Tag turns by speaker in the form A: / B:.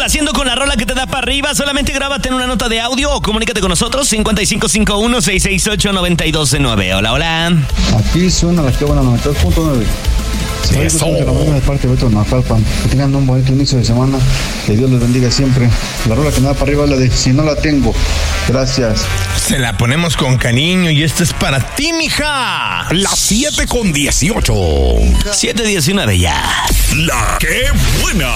A: haciendo con la rola que te da para arriba? Solamente grábate en una nota de audio o comunícate con nosotros 5551-668-9209. Hola, hola.
B: Aquí suena la que buena 92.9.
C: Eso.
B: De parte de Beto Naucalpan. Que tengan un bonito inicio de semana. Que Dios les bendiga siempre. La rola que me da para arriba es la de Si no la tengo. Gracias.
C: Se la ponemos con cariño y esta es para ti, mija.
D: Las 7:18.
A: 7:19 ya.
D: La que buena.